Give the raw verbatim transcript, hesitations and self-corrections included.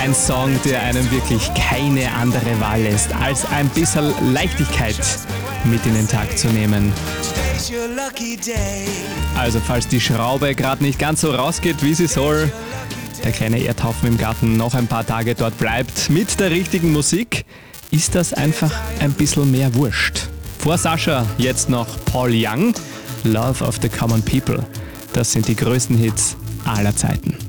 Ein Song, der einem wirklich keine andere Wahl lässt, als ein bisschen Leichtigkeit mit in den Tag zu nehmen. Also falls die Schraube gerade nicht ganz so rausgeht, wie sie soll, der kleine Erdhaufen im Garten noch ein paar Tage dort bleibt, mit der richtigen Musik, ist das einfach ein bisschen mehr wurscht. Vor Sascha jetzt noch Paul Young, Love of the Common People. Das sind die größten Hits aller Zeiten.